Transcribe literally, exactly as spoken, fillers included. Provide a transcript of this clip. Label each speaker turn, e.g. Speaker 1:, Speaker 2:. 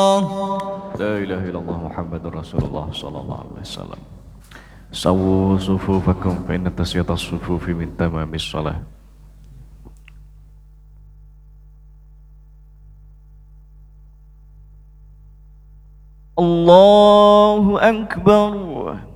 Speaker 1: La ilaha illallah Muhammadur Rasulullah sallallahu alaihi wasallam. Sawu sufufakum fa inna tasyata sufufi min tamamis shalah. Allahu akbar.